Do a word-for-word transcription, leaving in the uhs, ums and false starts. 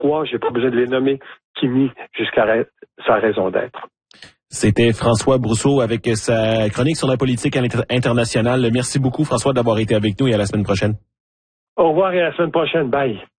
pourquoi, j'ai pas besoin de les nommer, qui nie jusqu'à ra- sa raison d'être. C'était François Brousseau avec sa chronique sur la politique internationale. Merci beaucoup, François, d'avoir été avec nous et à la semaine prochaine. Au revoir et à la semaine prochaine. Bye.